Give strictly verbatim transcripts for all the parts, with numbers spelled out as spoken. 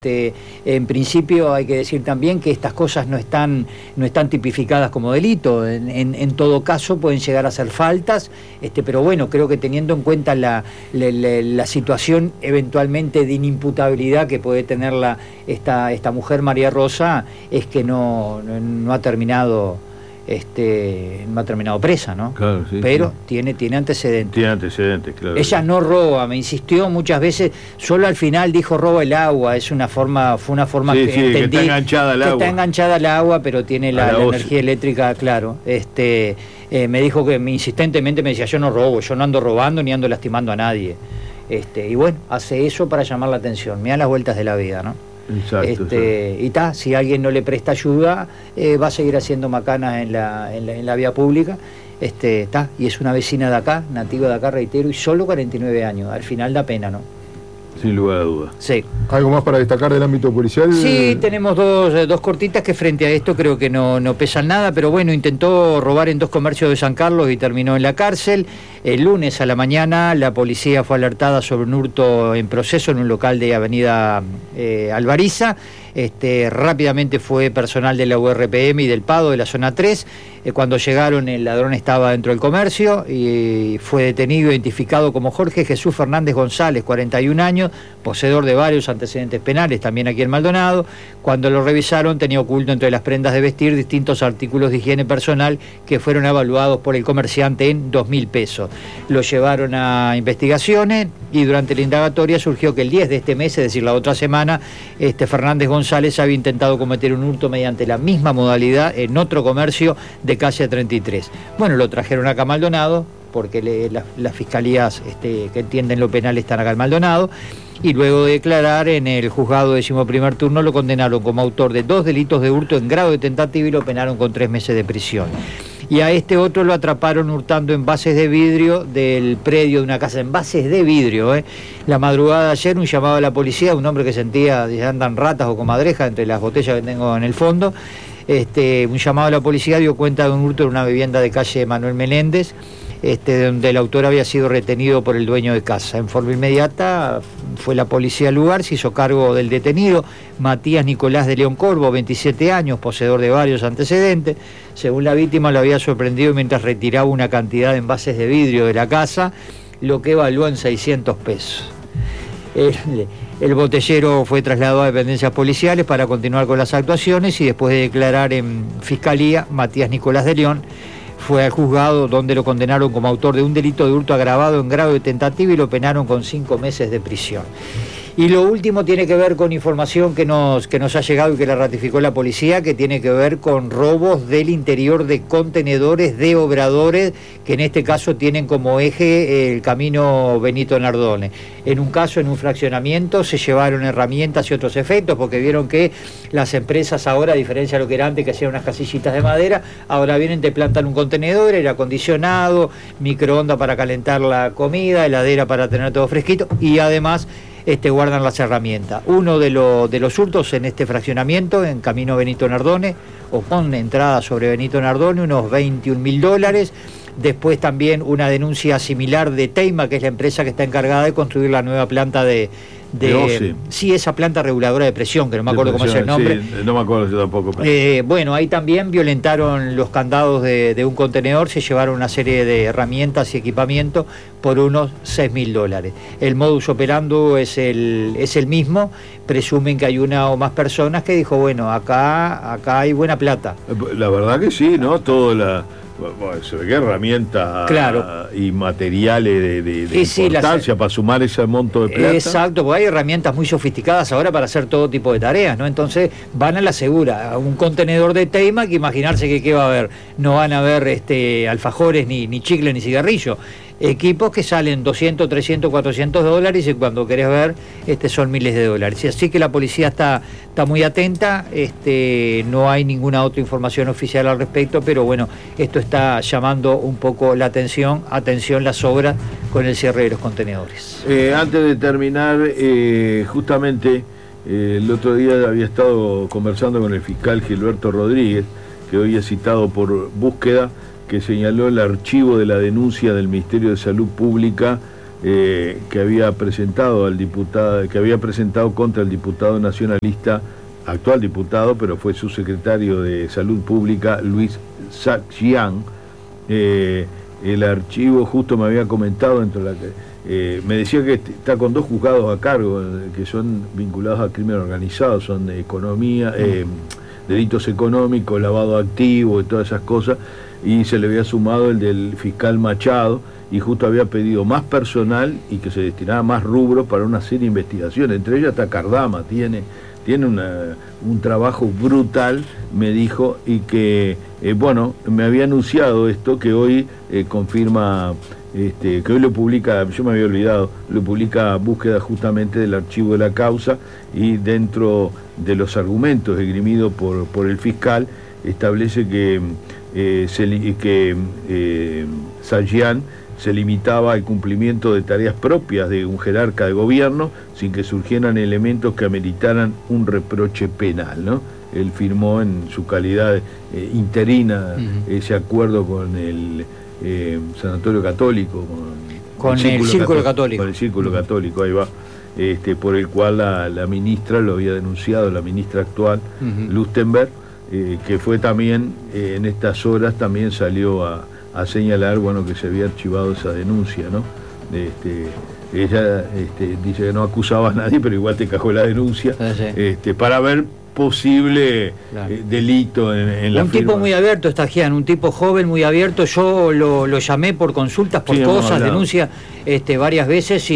Este, en principio hay que decir también que estas cosas no están, no están tipificadas como delito, en, en, en todo caso pueden llegar a ser faltas, este, pero bueno, creo que teniendo en cuenta la, la, la, la situación eventualmente de inimputabilidad que puede tener la, esta, esta mujer María Rosa, es que no, no, no ha terminado... Este, no ha terminado presa, ¿no? Claro, sí, pero sí. Tiene, tiene antecedentes. Tiene antecedentes, claro. Ella no roba, me insistió muchas veces, solo al final dijo roba el agua, es una forma, fue una forma sí, que sí, entendí. Que está enganchada al que agua. Está enganchada al agua, pero tiene la, la, la energía eléctrica, claro. Este, eh, me dijo que me, insistentemente me decía, yo no robo, yo no ando robando ni ando lastimando a nadie. Este, y bueno, hace eso para llamar la atención, me da las vueltas de la vida, ¿no? Exacto, este, exacto. Y ta, si alguien no le presta ayuda, eh, va a seguir haciendo macanas en la, en la, en la vía pública. Este, ta, y es una vecina de acá, nativa de acá, reitero, y solo cuarenta y nueve años. Al final da pena, ¿no? Sin lugar a dudas. Sí. ¿Algo más para destacar del ámbito policial? Sí, tenemos dos, dos cortitas que frente a esto creo que no, no pesan nada, pero bueno, intentó robar en dos comercios de San Carlos y terminó en la cárcel. El lunes a la mañana la policía fue alertada sobre un hurto en proceso en un local de Avenida eh, Alvariza. Este, rápidamente fue personal de la U R P M y del PADO de la zona tres. Eh, cuando llegaron, el ladrón estaba dentro del comercio y fue detenido, identificado como Jorge Jesús Fernández González, cuarenta y un años, poseedor de varios antecedentes penales, también aquí en Maldonado. Cuando lo revisaron, tenía oculto entre las prendas de vestir distintos artículos de higiene personal que fueron evaluados por el comerciante en dos mil pesos. Lo llevaron a investigaciones y durante la indagatoria surgió que el diez de este mes, es decir, la otra semana, este Fernández González había intentado cometer un hurto mediante la misma modalidad en otro comercio de calle treinta y tres. Bueno, lo trajeron acá a Maldonado, porque le, la, las fiscalías este, que entienden lo penal están acá en Maldonado, y luego de declarar en el juzgado décimo primer turno lo condenaron como autor de dos delitos de hurto en grado de tentativa y lo penaron con tres meses de prisión. Y a este otro lo atraparon hurtando envases de vidrio del predio de una casa, envases de vidrio, ¿eh? La madrugada de ayer un llamado a la policía, un hombre que sentía, ya andan ratas o comadrejas entre las botellas que tengo en el fondo, este, un llamado a la policía dio cuenta de un hurto en una vivienda de calle Manuel Menéndez, este, donde el autor había sido retenido por el dueño de casa. En forma inmediata fue la policía al lugar, se hizo cargo del detenido, Matías Nicolás de León Corvo, veintisiete años, poseedor de varios antecedentes. Según la víctima, lo había sorprendido mientras retiraba una cantidad de envases de vidrio de la casa, lo que evaluó en seiscientos pesos. El, el botellero fue trasladado a dependencias policiales para continuar con las actuaciones y después de declarar en fiscalía, Matías Nicolás de León fue al juzgado donde lo condenaron como autor de un delito de hurto agravado en grado de tentativa y lo penaron con cinco meses de prisión. Y lo último tiene que ver con información que nos, que nos ha llegado y que la ratificó la policía, que tiene que ver con robos del interior de contenedores de obradores, que en este caso tienen como eje el camino Benito Nardone. En un caso, en un fraccionamiento, se llevaron herramientas y otros efectos, porque vieron que las empresas ahora, a diferencia de lo que era antes, que hacían unas casillitas de madera, ahora vienen, te plantan un contenedor, aire acondicionado, microondas para calentar la comida, heladera para tener todo fresquito, y además Este, guardan las herramientas. Uno de, lo, de los hurtos en este fraccionamiento, en camino Benito Nardone, o con entrada sobre Benito Nardone, unos veintiún mil dólares. Después también una denuncia similar de Teima, que es la empresa que está encargada de construir la nueva planta de... de, de sí, esa planta reguladora de presión, que no me acuerdo cómo es el nombre. Sí, no me acuerdo yo tampoco. Pero... Eh, bueno, ahí también violentaron los candados de, de un contenedor, se llevaron una serie de herramientas y equipamiento por unos seis mil dólares. El modus operandi es el, es el mismo, presumen que hay una o más personas que dijo, bueno, acá, acá hay buena plata. La verdad que sí, ¿no? Todo la... Bueno, se ve que herramientas claro. y materiales de, de, de sí, importancia sí, las... para sumar ese monto de plata. Exacto, porque hay herramientas muy sofisticadas ahora para hacer todo tipo de tareas, ¿no? Entonces van a la segura, a un contenedor de Teima, que imaginarse que qué va a haber, no van a haber este, alfajores, ni, ni chicle, ni cigarrillo. Equipos que salen doscientos, trescientos, cuatrocientos dólares y cuando querés ver este, son miles de dólares. Así que la policía está, está muy atenta, este, no hay ninguna otra información oficial al respecto, pero bueno, esto está llamando un poco la atención, atención las obras con el cierre de los contenedores. Eh, antes de terminar, eh, justamente eh, el otro día había estado conversando con el fiscal Gilberto Rodríguez, que hoy es citado por búsqueda, que señaló el archivo de la denuncia del Ministerio de Salud Pública eh, que había presentado al diputado, que había presentado contra el diputado nacionalista, actual diputado, pero fue su secretario de Salud Pública, Luis Sajian. Eh, el archivo justo me había comentado dentro de la eh, me decía que está con dos juzgados a cargo, que son vinculados al crimen organizado, son de economía, eh, delitos económicos, lavado de activos y todas esas cosas, y se le había sumado el del fiscal Machado, y justo había pedido más personal y que se destinara más rubros para una serie de investigaciones, entre ellas hasta Cardama tiene, tiene una, un trabajo brutal, me dijo, y que, eh, bueno, me había anunciado esto, que hoy eh, confirma, este, que hoy lo publica, yo me había olvidado, lo publica Búsqueda justamente del archivo de la causa, y dentro de los argumentos esgrimidos por, por el fiscal, establece que, eh, se, que eh, Sajian se limitaba al cumplimiento de tareas propias de un jerarca de gobierno sin que surgieran elementos que ameritaran un reproche penal, ¿no? Él firmó en su calidad eh, interina uh-huh. ese acuerdo con el eh, Sanatorio Católico, con, con el, el Círculo Católico, Católico. Con el Círculo uh-huh. Católico, ahí va, este, por el cual la, la ministra lo había denunciado, la ministra actual, uh-huh. Lustenberg, eh, que fue también, eh, en estas horas también salió a a señalar, bueno, que se había archivado esa denuncia, ¿no? Este, ella este, dice que no acusaba a nadie, pero igual te cajó la denuncia, sí, sí. Este, para ver posible claro. eh, delito en, en la un firma. Tipo muy abierto, Estajian, un tipo joven muy abierto. Yo lo, lo llamé por consultas, por sí, cosas, denuncia este, varias veces y,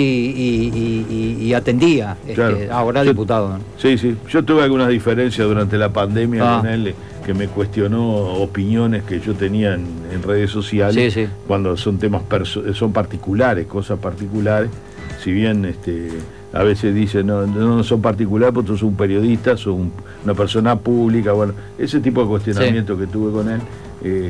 y, y, y atendía, este, claro. ahora yo, diputado, ¿no? Sí, sí, yo tuve algunas diferencias durante la pandemia ah. con él, que me cuestionó opiniones que yo tenía en, en redes sociales, sí, sí. cuando son temas son particulares, cosas particulares, si bien este, a veces dicen no, no son particulares porque sos un periodista, sos un, una persona pública, bueno, ese tipo de cuestionamiento sí. que tuve con él, eh,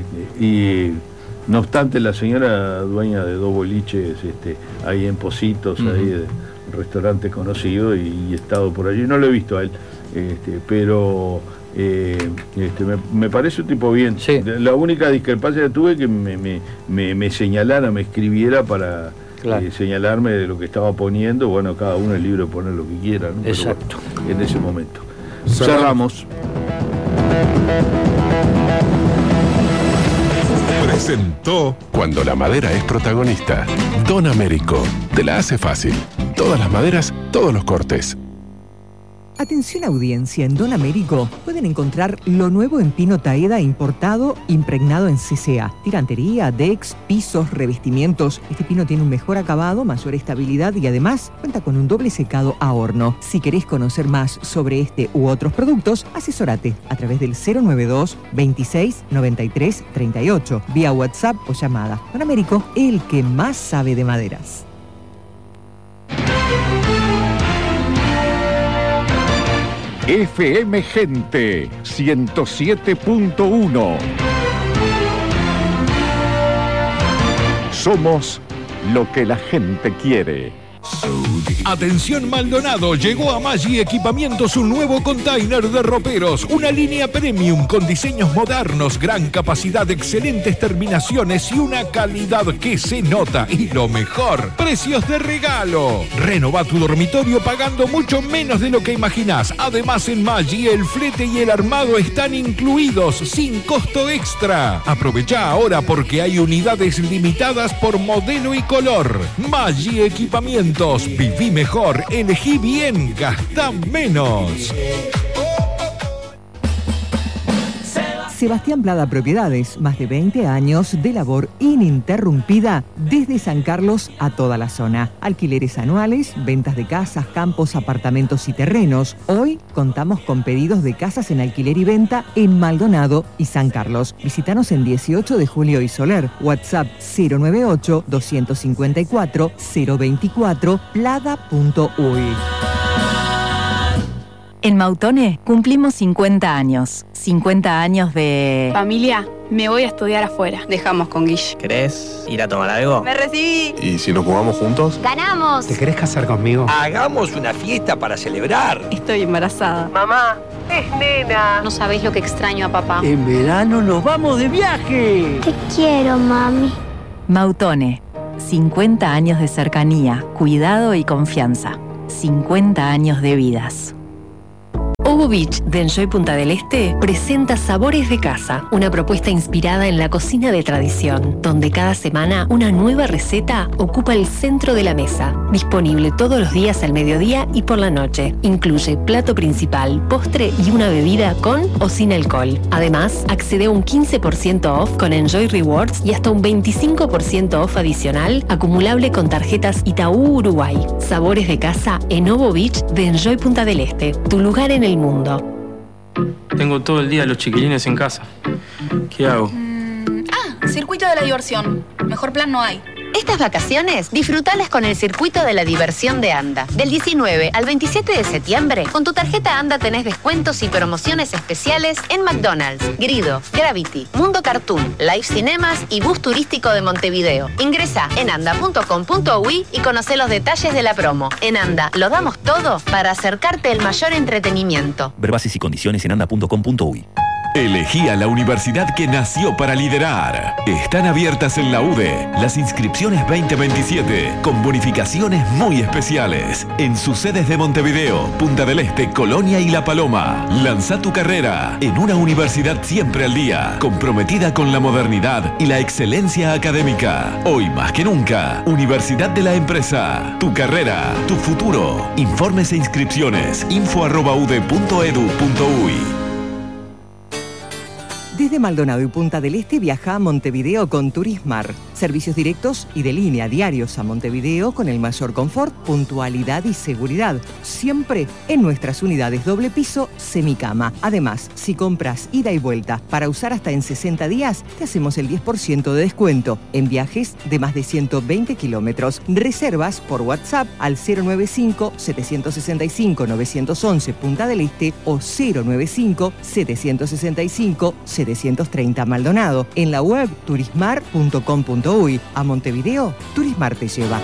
y no obstante la señora dueña de dos boliches este, ahí en Positos, uh-huh. ahí de un restaurante conocido, y, y he estado por allí, no lo he visto a él, este, pero Eh, este, me, me parece un tipo bien. Sí. La única discrepancia que tuve es que me, me, me, me señalara, me escribiera para claro. eh, señalarme de lo que estaba poniendo. Bueno, cada uno es libre de poner lo que quiera, ¿no? Exacto. Pero bueno, en ese momento. Cerramos. Presentó Cuando la madera es protagonista. Don Américo. Te la hace fácil. Todas las maderas, todos los cortes. Atención audiencia, en Don Américo pueden encontrar lo nuevo en pino Taeda importado, impregnado en C C A. Tirantería, decks, pisos, revestimientos. Este pino tiene un mejor acabado, mayor estabilidad y además cuenta con un doble secado a horno. Si querés conocer más sobre este u otros productos, asesórate a través del cero nueve dos, veintiséis, noventa y tres, treinta y ocho, vía WhatsApp o llamada. Don Américo, el que más sabe de maderas. F M Gente ciento siete punto uno. Somos lo que la gente quiere. Atención Maldonado, llegó a Maggi Equipamientos un nuevo container de roperos, una línea premium con diseños modernos, gran capacidad, excelentes terminaciones y una calidad que se nota. Y lo mejor, precios de regalo. Renova tu dormitorio pagando mucho menos de lo que imaginás. Además en Maggi el flete y el armado están incluidos sin costo extra. Aprovecha ahora porque hay unidades limitadas por modelo y color. Maggi Equipamientos. Viví mejor, elegí bien, gastá menos. Sebastián Plada Propiedades, más de veinte años de labor ininterrumpida desde San Carlos a toda la zona. Alquileres anuales, ventas de casas, campos, apartamentos y terrenos. Hoy contamos con pedidos de casas en alquiler y venta en Maldonado y San Carlos. Visítanos en dieciocho de Julio y Soler. WhatsApp cero nueve ocho, dos cinco cuatro, cero dos cuatro, plada punto uy. En Mautone cumplimos cincuenta años. cincuenta años de... Familia, me voy a estudiar afuera. Dejamos con Guille. ¿Querés ir a tomar algo? ¡Me recibí! ¿Y si nos jugamos juntos? ¡Ganamos! ¿Te querés casar conmigo? Hagamos una fiesta para celebrar. Estoy embarazada. Mamá, es nena. No sabés lo que extraño a papá. En verano nos vamos de viaje. Te quiero, mami. Mautone. cincuenta años de cercanía, cuidado y confianza. cincuenta años de vidas. Ovo Beach de Enjoy Punta del Este presenta Sabores de Casa, una propuesta inspirada en la cocina de tradición, donde cada semana una nueva receta ocupa el centro de la mesa. Disponible todos los días al mediodía y por la noche. Incluye plato principal, postre y una bebida con o sin alcohol. Además, accede a un quince por ciento off con Enjoy Rewards y hasta un veinticinco por ciento off adicional acumulable con tarjetas Itaú Uruguay. Sabores de Casa en Ovo Beach de Enjoy Punta del Este, tu lugar en el mundo. Tengo todo el día a los chiquilines en casa. ¿Qué hago? Mm, ah, circuito de la diversión. Mejor plan no hay. Estas vacaciones, disfrutalas con el Circuito de la Diversión de ANDA. Del diecinueve al veintisiete de septiembre, con tu tarjeta ANDA tenés descuentos y promociones especiales en McDonald's, Grido, Gravity, Mundo Cartoon, Live Cinemas y Bus Turístico de Montevideo. Ingresa en anda punto com punto uy y conoce los detalles de la promo. En ANDA, lo damos todo para acercarte el mayor entretenimiento. Ver bases y condiciones en anda punto com punto uy. Elegí a la universidad que nació para liderar. Están abiertas en la U D E las inscripciones veinte veintisiete con bonificaciones muy especiales en sus sedes de Montevideo, Punta del Este, Colonia y La Paloma. Lanza tu carrera en una universidad siempre al día, comprometida con la modernidad y la excelencia académica. Hoy más que nunca, Universidad de la Empresa. Tu carrera, tu futuro. Informes e inscripciones info arroba u d e punto edu punto uy. Desde Maldonado y Punta del Este viaja a Montevideo con Turismar. Servicios directos y de línea diarios a Montevideo con el mayor confort, puntualidad y seguridad. Siempre en nuestras unidades doble piso, semicama. Además, si compras ida y vuelta para usar hasta en sesenta días, te hacemos el diez por ciento de descuento en viajes de más de ciento veinte kilómetros. Reservas por WhatsApp al cero noventa y cinco, setecientos sesenta y cinco, novecientos once Punta del Este o cero noventa y cinco, setecientos sesenta y cinco, setecientos treinta Maldonado. En la web turismar punto com punto uy. A Montevideo, Turismar te lleva.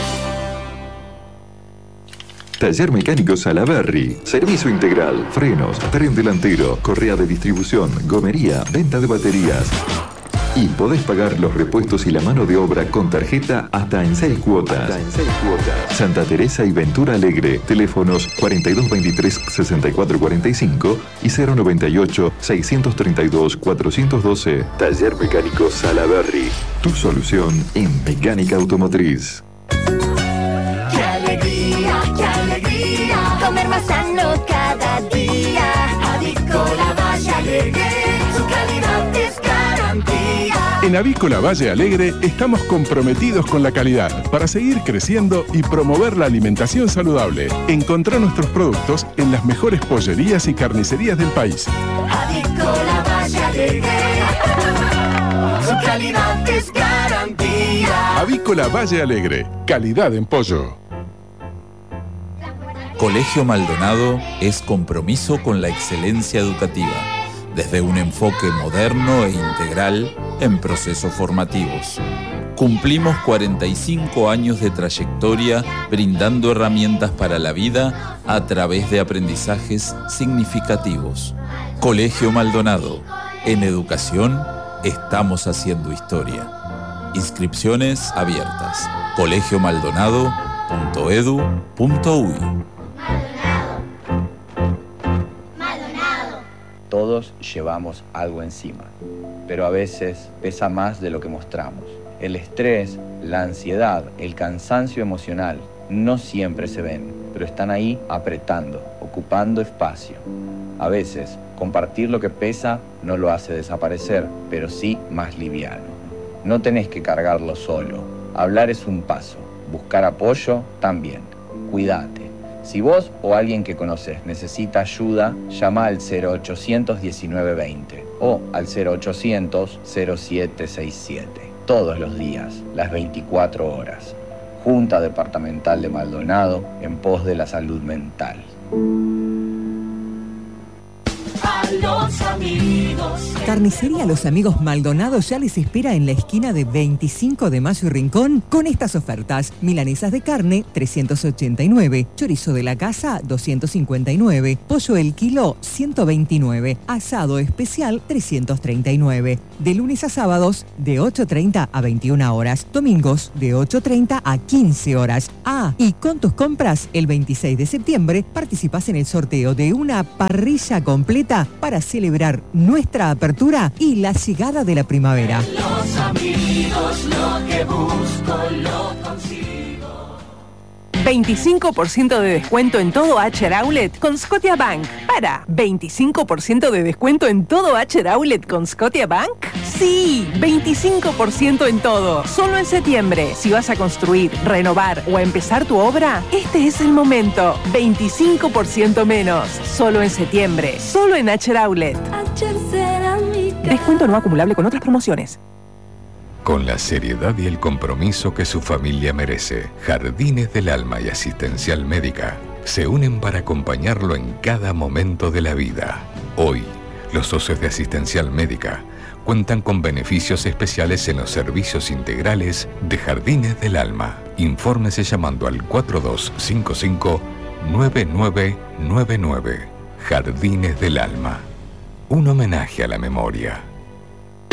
Taller Mecánico Salaberry. Servicio integral, frenos, tren delantero, correa de distribución, gomería, venta de baterías. Y podés pagar los repuestos y la mano de obra con tarjeta hasta en seis cuotas. Hasta en seis cuotas. Santa Teresa y Ventura Alegre. Teléfonos cuarenta y dos veintitrés, sesenta y cuatro cuarenta y cinco y cero noventa y ocho, seiscientos treinta y dos, cuatrocientos doce. Taller Mecánico Salaberry. Tu solución en mecánica automotriz. ¡Qué alegría, qué alegría! Comer más sano cada día. Avícola Valle Alegre, su calidad es garantía. En Avícola Valle Alegre estamos comprometidos con la calidad para seguir creciendo y promover la alimentación saludable. Encontrá nuestros productos en las mejores pollerías y carnicerías del país. Avícola Valle Alegre, su calidad es garantía. Avícola Valle Alegre, calidad en pollo. Colegio Maldonado es compromiso con la excelencia educativa, desde un enfoque moderno e integral en procesos formativos. Cumplimos cuarenta y cinco años de trayectoria brindando herramientas para la vida a través de aprendizajes significativos. Colegio Maldonado, en educación estamos haciendo historia. Inscripciones abiertas. colegio maldonado punto edu punto uy. Todos llevamos algo encima, pero a veces pesa más de lo que mostramos. El estrés, la ansiedad, el cansancio emocional no siempre se ven, pero están ahí apretando, ocupando espacio. A veces, compartir lo que pesa no lo hace desaparecer, pero sí más liviano. No tenés que cargarlo solo. Hablar es un paso, buscar apoyo también. Cuídate. Si vos o alguien que conoces necesita ayuda, llama al cero ochocientos diecinueve veinte o al cero ochocientos cero siete sesenta y siete. Todos los días, las veinticuatro horas. Junta Departamental de Maldonado en pos de la salud mental. A los amigos Carnicería Los Amigos Maldonado ya les espera en la esquina de veinticinco de Mayo y Rincón con estas ofertas. Milanesas de carne, trescientos ochenta y nueve. Chorizo de la casa, doscientos cincuenta y nueve. Pollo el kilo, ciento veintinueve. Asado especial, trescientos treinta y nueve. De lunes a sábados, de ocho treinta a veintiuna horas. Domingos, de ocho treinta a quince horas. Ah, y con tus compras, el veintiséis de septiembre, participas en el sorteo de una parrilla completa para celebrar nuestra apertura y la llegada de la primavera. Los amigos, lo que busco lo consigo. veinticinco por ciento de descuento en todo Acher Outlet con Scotiabank. Para, ¿veinticinco por ciento de descuento en todo Acher Outlet con Scotiabank? Sí, veinticinco por ciento en todo. Solo en septiembre. Si vas a construir, renovar o empezar tu obra, este es el momento. veinticinco por ciento menos. Solo en septiembre. Solo en Acher Outlet. Descuento no acumulable con otras promociones. Con la seriedad y el compromiso que su familia merece, Jardines del Alma y Asistencial Médica se unen para acompañarlo en cada momento de la vida. Hoy, los socios de Asistencial Médica cuentan con beneficios especiales en los servicios integrales de Jardines del Alma. Infórmese llamando al cuatro dos cinco cinco, nueve nueve nueve nueve. Jardines del Alma. Un homenaje a la memoria.